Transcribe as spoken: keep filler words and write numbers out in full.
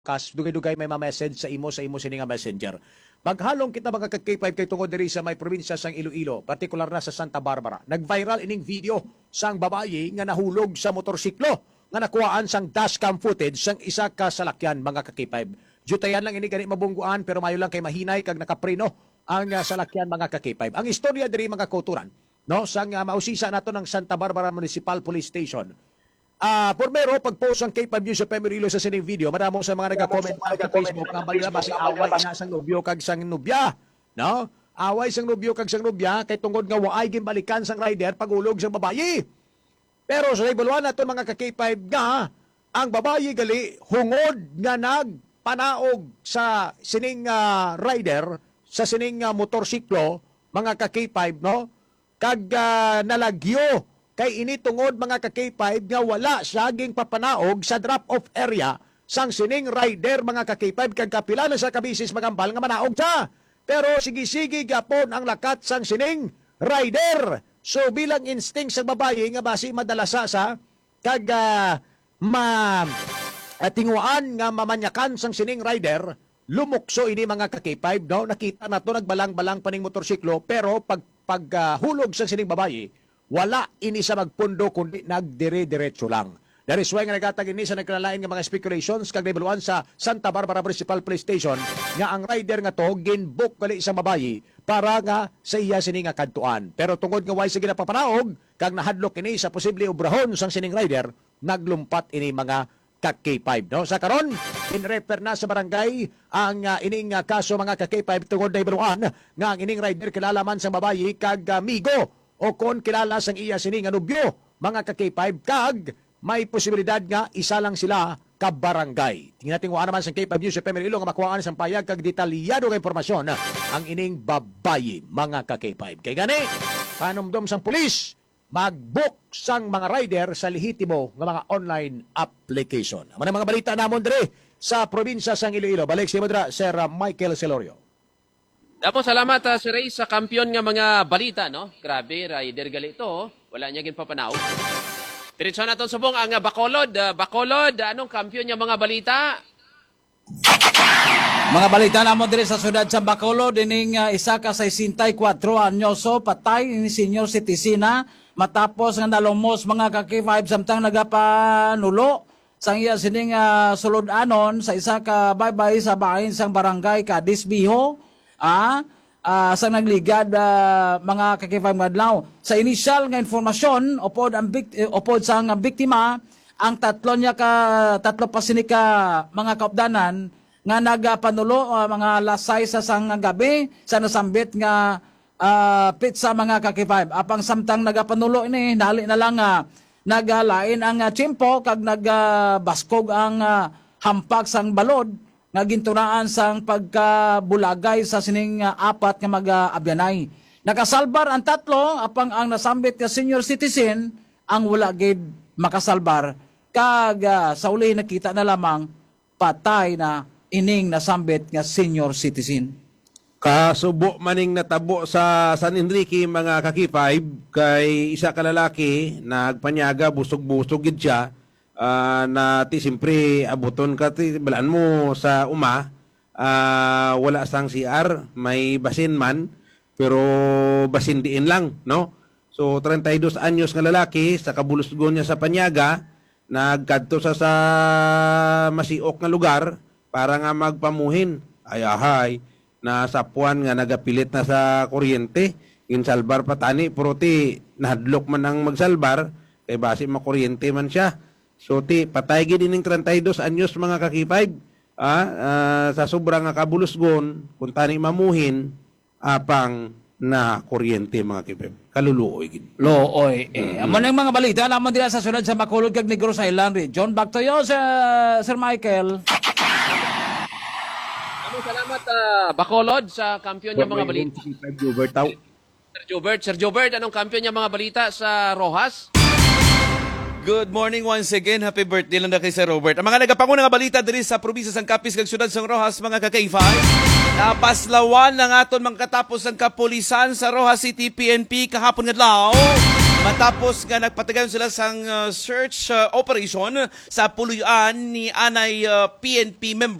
kas dugay-dugay may ma-message sa imo sa imo sini nga messenger. Maghalong kita mga ka-K five kay tungod diri sa may probinsya sang Iloilo, partikular na sa Santa Barbara. Nag-viral ining video sang babayi nga nahulog sa motorsiklo nga nakuhaan sang dashcam footage sang isa ka salakyan mga ka-K five. Jutayan lang ini gani mabungguan pero mayo lang kay mahinay kag nakapreno ang uh, salakyan mga ka-K five. Ang istorya diri mga kauturan, no, sang uh, mausisa nato ng Santa Barbara Municipal Police Station. Ah, uh, pormero pag-post ang K five News sa Pemirilo sa sining video, madamo sa mga nagka-comment sa Facebook nga balila ba si away na sang nobyo kag sang nobya, no? Away sang nobyo kag sang nobya kay tungod nga waay gimbalikan sang rider pagulog sa babayi. Pero sa ibuluan nato mga ka-K five nga ang babayi gali hungod nga nagpanaog sa sining uh, rider sa sining uh, motorsiklo mga ka-K five, no? Kag uh, nalagyo kay ini tungod mga ka-K five nga wala siya ging papanaog sa drop-off area sang sining rider mga ka-K five kag kapila na sa kabisis magambal nga manaog siya. Pero sige-sige gapon ang lakat sang sining rider. So bilang instinct sa babae nga basi madalasa sa kag uh, ma tinguan nga mamanyakan sang sining rider, lumukso ini mga ka-K five, no? Nakita nato nagbalang-balang paning motorsiklo pero pag pag uh, hulog sang sining babae wala ini sa magpundo kundi nagdire-diretso lang. That is why nga nagatag ini sa nagkalalain nga mga speculations kag nibuluan sa Santa Barbara Municipal Police Station nga ang rider nga to ginbook gali sa babayi para nga sa iya sini nga kadtuan. Pero tungod nga way sige na papanaog kag nahadlok ini sa posible obrahon sang sining rider, naglumpat ini mga ka-K five, no? Sa karon in-refer na sa barangay ang uh, ining uh, kaso mga ka-K five tungod na ibaluan nga ang ining rider kilala man sa babayi kag uh, migo o kon kilala sang iya sini nga nobyo mga ka-K five kag may posibilidad nga isa lang sila ka barangay. Tingnan natin kung ano naman sa K five News sa Pemirilo nga makuhaan sang payag kag detalyado nga impormasyon ang ining babayi mga ka-K five. Kay gani panumdom sang pulis mag-book sang mga rider sa lehitimo nga mga online application. Ang mga balita namon dire sa probinsya sang Iloilo. Balik si Modra Sir Michael Celorio. Dapo, salamat uh, si Ray sa kampiyon nga mga balita, no? Grabe, rider gali ito, oh. Wala niya ginpapanaw. Diretso na ito subong ang uh, Bacolod. Uh, Bacolod, uh, anong kampiyon nga mga balita? Mga balita namo dire sa syudad sa Bacolod, ining uh, isa ka sesenta y kuwatro anyoso patay ni senior citizen matapos nga nalumos mga ka-K five samtang nagapanulo sang iya sining uh, sulod-anon sa isa ka baybay sa bahin sang barangay Kadisbiho. Ah, uh, sa nagligad uh, mga ka-K five madlaw. Sa initial nga informasyon upod ang bik- upod sa nga biktima ang tatlo niya ka tatlo pa sini ka mga kaupdanan nga nagapanulo uh, mga lasay sa sang gabi sa nasambit nga uh, pizza mga ka-K five. Apang samtang nagapanulo ini dali na lang uh, nagalain ang uh, tiyempo kag nagabaskog ang uh, hampag sang balod nga gintunaan sang pagkabulagay sa sining uh, apat nga mag-abyanay. Nakasalbar ang tatlo, apang ang nasambit nga senior citizen, ang wala gid makasalbar. Kag uh, sa uli nakita na lamang patay na ining nasambit nga senior citizen. Kasubo maning natabo sa San Enrique mga ka-K five kay isa ka lalaki nagpanyaga busog-busog gid siya. Uh, na ti siyempre abuton ka ti balaan mo sa uma uh, wala sang C R may basin man pero basin diin lang, no? So treinta y dos anyos nga lalaki sa kabulusgon niya sa panyaga nagkadto sa sa masiok nga lugar para nga magpamuhin ay ahay na sapuan nga nagapilit na sa kuryente insalbar patani pero ti nahadlok man ang magsalbar kay base makuryente man siya. So ti patay gid ining treinta y dos anyos mga ka-K five ah, uh, sa sobrang nga kabulusgon kun tani mamuhin apang na kuryente mga K five kaluluoy gid. Looy. Eh, mm-hmm. Amo nang mga balita lamang dira sa sunod sa Bacolod kag Negros Island Region. Back to you, Sir, Sir Michael. Maraming salamat uh, Bacolod sa kampiyon niya mga balita. Sir Jobert, Sir Jobert, anong kampiyon niya mga balita sa Rojas? Good morning once again. Happy birthday lang na kay Sir Robert. Ang mga nagapanguna nga balita diri sa probinsya sang Capiz kag syudad sang Rojas mga ka-K five. Napaslawan ng aton mga katapos ang kapulisan sa Rojas City P N P kahapon nga adlaw. Matapos nga nagpatagayon sila sa uh, search uh, operation sa puluyan ni anay uh, P N P member